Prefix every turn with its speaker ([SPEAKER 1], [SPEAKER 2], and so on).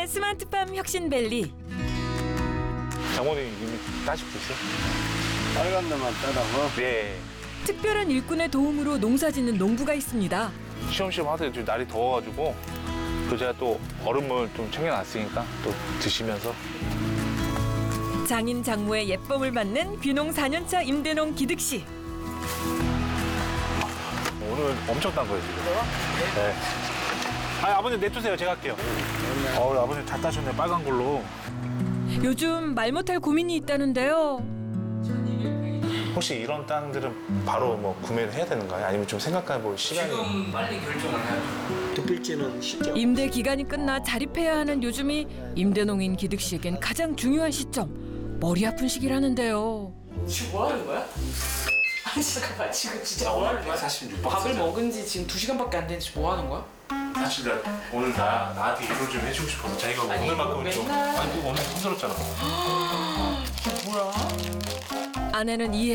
[SPEAKER 1] 스마트팜 혁신밸리.
[SPEAKER 2] 장모님 이미 따시고 있어요?
[SPEAKER 3] 빨간 데만 따라고?
[SPEAKER 2] 네.
[SPEAKER 1] 특별한 일꾼의 도움으로 농사짓는 농부가 있습니다.
[SPEAKER 2] 시험시험 하더니 좀 날이 더워가지고 또 제가 또 얼음물 좀 챙겨놨으니까 또 드시면서.
[SPEAKER 1] 장인 장모의 예쁨을 받는 귀농 4년차 임대농 기득 씨.
[SPEAKER 2] 오늘 엄청 딴 거예요 지금. 네. 아버님 내두세요. 제가 할게요. 아버님 다 따셨네 빨간 걸로.
[SPEAKER 1] 요즘 말 못할 고민이 있다는데요.
[SPEAKER 2] 혹시 이런 땅들은 바로 뭐 구매를 해야 되는가요? 아니면 좀 생각해볼 시간이?
[SPEAKER 4] 지금 빨리 결정을 해야죠.
[SPEAKER 3] 득필지는 실제
[SPEAKER 1] 임대 기간이 끝나 자립해야 하는 요즘이 임대농인 기득 씨에겐 가장 중요한 시점. 머리 아픈 시기라는데요.
[SPEAKER 5] 지금 뭐 하는 거야? 아니 잠깐만 지금 진짜 뭐 하는 거야?
[SPEAKER 4] 146번
[SPEAKER 5] 밥을 먹은 지 지금 2시간밖에 안 됐는데 뭐 하는 거야?
[SPEAKER 2] 사실 나 오늘 나한테 이걸 좀 해주고 싶어서 자기가
[SPEAKER 5] 아니,
[SPEAKER 2] 오늘만큼은 좀
[SPEAKER 5] 맨날-
[SPEAKER 2] 아니 오늘 힘들었잖아.
[SPEAKER 5] 뭐야?
[SPEAKER 1] 아내는 이해